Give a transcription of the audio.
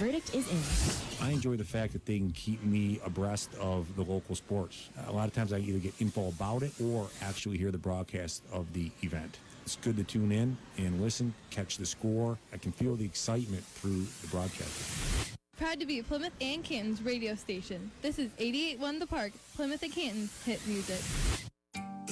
verdict is in. I enjoy the fact that they can keep me abreast of the local sports. A lot of times I either get info about it or actually hear the broadcast of the event. It's good to tune in and listen, catch the score. I can feel the excitement through the broadcast. Proud to be a Plymouth and Canton's radio station. This is 88.1 The Park, Plymouth and Canton's hit music.